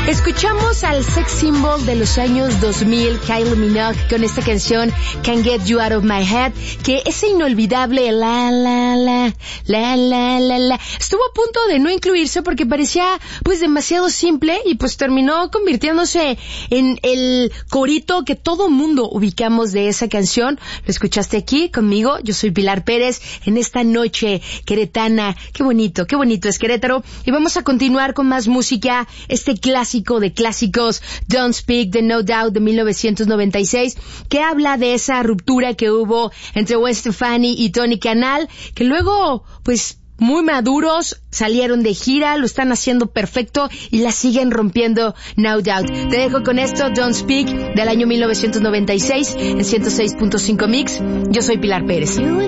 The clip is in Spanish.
Escuchamos al sex symbol de los años 2000, Kylie Minogue, con esta canción Can't Get You Out of My Head, que ese inolvidable la la la la la la la estuvo a punto de no incluirse porque parecía pues demasiado simple y pues terminó convirtiéndose en el corito que todo mundo ubicamos de esa canción. Lo escuchaste aquí conmigo, yo soy Pilar Pérez, en esta noche queretana. Qué bonito es Querétaro. Y vamos a continuar con más música, este clásico de clásicos, Don't Speak de No Doubt de 1996, que habla de esa ruptura que hubo entre Gwen Stefani y Tony Canal, que luego pues muy maduros salieron de gira, lo están haciendo perfecto y la siguen rompiendo, No Doubt. Te dejo con esto, Don't Speak del año 1996 en 106.5 Mix. Yo soy Pilar Pérez.